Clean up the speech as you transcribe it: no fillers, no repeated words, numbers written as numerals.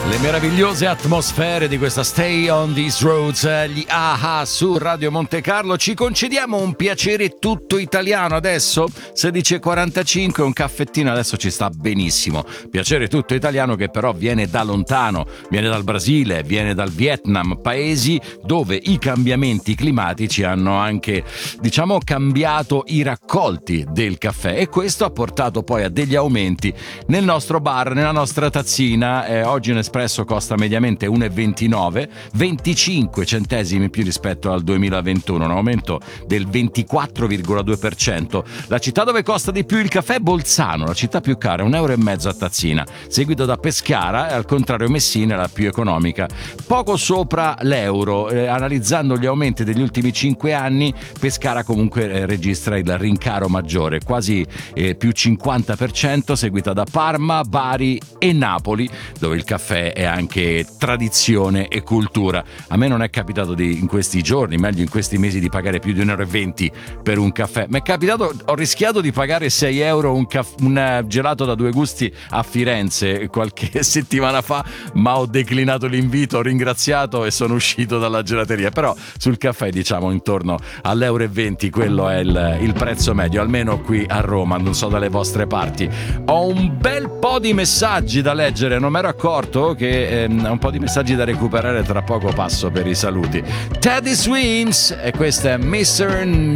Le meravigliose atmosfere di questa Stay on These Roads, gli AHA su Radio Monte Carlo. Ci concediamo un piacere tutto italiano adesso, 16:45, un caffettino adesso ci sta benissimo. Piacere tutto italiano che però viene da lontano, viene dal Brasile, viene dal Vietnam, paesi dove i cambiamenti climatici hanno anche, diciamo, cambiato i raccolti del caffè, e questo ha portato poi a degli aumenti nel nostro bar, nella nostra tazzina. Oggi un espresso costa mediamente 1,29, 25 centesimi più rispetto al 2021, un aumento del 24,2%. La città dove costa di più il caffè è Bolzano, la città più cara, 1,5 € a tazzina, seguito da Pescara, e al contrario Messina è la più economica, poco sopra l'euro. Analizzando gli aumenti degli ultimi 5 anni, Pescara comunque registra il rincaro maggiore, quasi più 50%, seguita da Parma, Bari e Napoli, dove il caffè è anche tradizione e cultura. A me non è capitato in questi giorni, meglio in questi mesi, di pagare più di 1,20 € per un caffè. Mi è capitato, ho rischiato di pagare 6 € un gelato da due gusti a Firenze qualche settimana fa, ma ho declinato l'invito, ho ringraziato e sono uscito dalla gelateria. Però sul caffè, diciamo, intorno all'1,20 €, quello è il prezzo medio, almeno qui a Roma, non so dalle vostre parti. Ho un bel po' di messaggi da leggere, non mi ero accorto che un po' di messaggi da recuperare. Tra poco passo per i saluti. Teddy Swims, e questo è Mr.